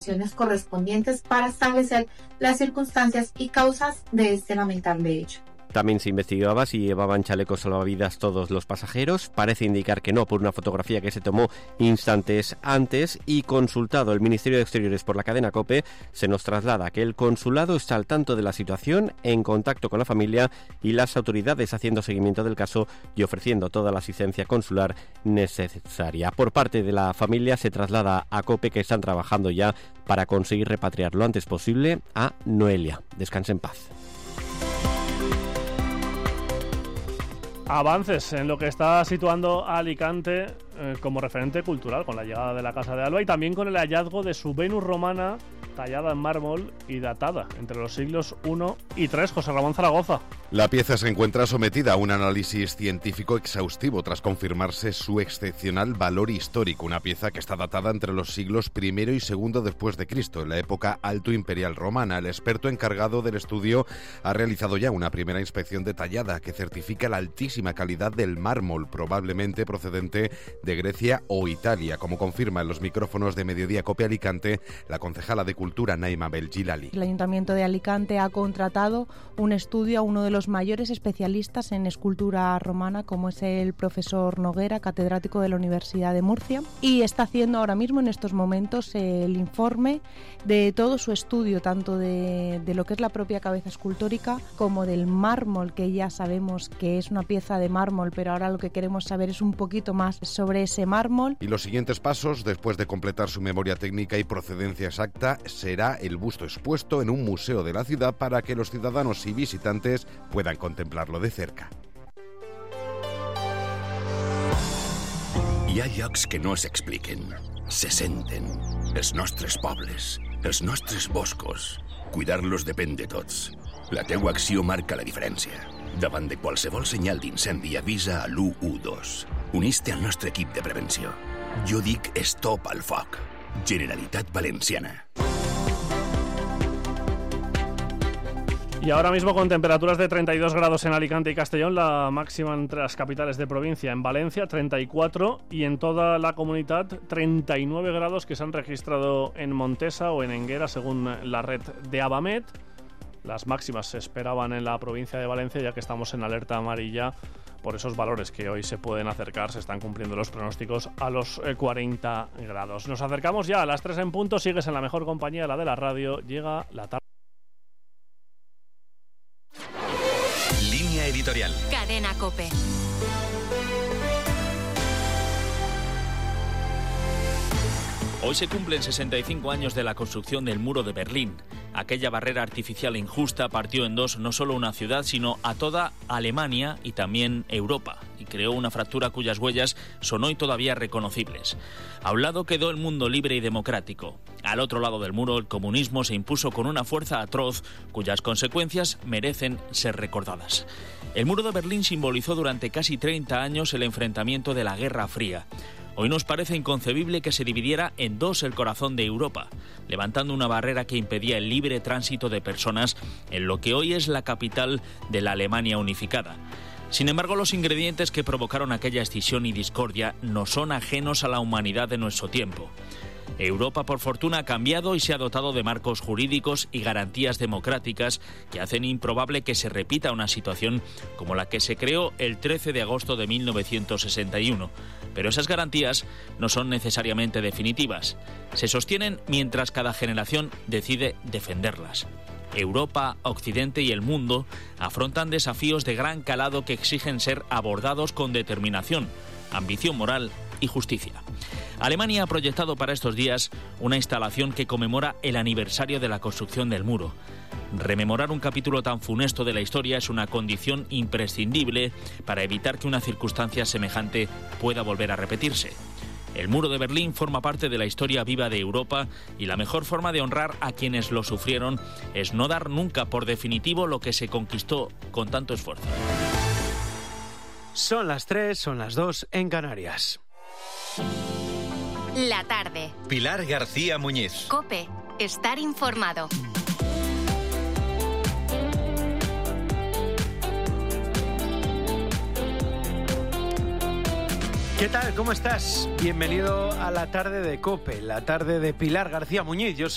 investigaciones correspondientes para establecer las circunstancias y causas de este lamentable hecho. También se investigaba si llevaban chalecos salvavidas todos los pasajeros. Parece indicar que no, por una fotografía que se tomó instantes antes. Y consultado el Ministerio de Exteriores por la cadena COPE, se nos traslada que el consulado está al tanto de la situación, en contacto con la familia y las autoridades, haciendo seguimiento del caso y ofreciendo toda la asistencia consular necesaria. Por parte de la familia se traslada a COPE que están trabajando ya para conseguir repatriar lo antes posible a Noelia. Descanse en paz. Avances en lo que está situando a Alicante como referente cultural con la llegada de la Casa de Alba y también con el hallazgo de su Venus romana tallada en mármol y datada entre los siglos I y III. José Ramón Zaragoza. La pieza se encuentra sometida a un análisis científico exhaustivo tras confirmarse su excepcional valor histórico. Una pieza que está datada entre los siglos I y II después de Cristo, en la época alto imperial romana. El experto encargado del estudio ha realizado ya una primera inspección detallada que certifica la altísima calidad del mármol, probablemente procedente de Grecia o Italia, como confirma en los micrófonos de Mediodía COPE Alicante la concejala de Cultura, Naima Belgilali. El Ayuntamiento de Alicante ha contratado un estudio a uno de los mayores especialistas en escultura romana, como es el profesor Noguera, catedrático de la Universidad de Murcia, y está haciendo ahora mismo, en estos momentos, el informe de todo su estudio, tanto de lo que es la propia cabeza escultórica como del mármol, que ya sabemos que es una pieza de mármol, pero ahora lo que queremos saber es un poquito más sobre ese mármol. Y los siguientes pasos, después de completar su memoria técnica y procedencia exacta, será el busto expuesto en un museo de la ciudad para que los ciudadanos y visitantes puedan contemplarlo de cerca. Hi ha llocs que no s'expliquen, se senten. Els nostres pobles, els nostres boscos. Cuidar-los depèn de tots. La teua acció marca la diferència. Davant de qualsevol senyal d'incendi avisa a l'112. Unís-te al nostre equip de prevenció. Jo dic stop al foc. Generalitat Valenciana. Y ahora mismo con temperaturas de 32 grados en Alicante y Castellón, la máxima entre las capitales de provincia. En Valencia 34 y en toda la comunidad 39 grados que se han registrado en Montesa o en Enguera, según la red de Abamet. Las máximas se esperaban en la provincia de Valencia, ya que estamos en alerta amarilla por esos valores que hoy se pueden acercar. Se están cumpliendo los pronósticos a los 40 grados. Nos acercamos ya a las 3 en punto. Sigues en la mejor compañía, la de la radio. Llega la tarde. Línea editorial. Cadena COPE. Hoy se cumplen 65 años de la construcción del muro de Berlín. Aquella barrera artificial e injusta partió en dos no solo una ciudad, sino a toda Alemania y también Europa, y creó una fractura cuyas huellas son hoy todavía reconocibles. A un lado quedó el mundo libre y democrático. Al otro lado del muro, el comunismo se impuso con una fuerza atroz, cuyas consecuencias merecen ser recordadas. El muro de Berlín simbolizó durante casi 30 años el enfrentamiento de la Guerra Fría. Hoy nos parece inconcebible que se dividiera en dos el corazón de Europa, levantando una barrera que impedía el libre tránsito de personas en lo que hoy es la capital de la Alemania unificada. Sin embargo, los ingredientes que provocaron aquella escisión y discordia no son ajenos a la humanidad de nuestro tiempo. Europa, por fortuna, ha cambiado y se ha dotado de marcos jurídicos y garantías democráticas que hacen improbable que se repita una situación como la que se creó el 13 de agosto de 1961. Pero esas garantías no son necesariamente definitivas. Se sostienen mientras cada generación decide defenderlas. Europa, Occidente y el mundo afrontan desafíos de gran calado que exigen ser abordados con determinación, ambición moral y justicia. Alemania ha proyectado para estos días una instalación que conmemora el aniversario de la construcción del muro. Rememorar un capítulo tan funesto de la historia es una condición imprescindible para evitar que una circunstancia semejante pueda volver a repetirse. El muro de Berlín forma parte de la historia viva de Europa y la mejor forma de honrar a quienes lo sufrieron es no dar nunca por definitivo lo que se conquistó con tanto esfuerzo. Son las 3, son las 2 en Canarias. La tarde. Pilar García Muñiz. COPE. Estar informado. ¿Qué tal? ¿Cómo estás? Bienvenido a la tarde de COPE, la tarde de Pilar García Muñiz. Yo soy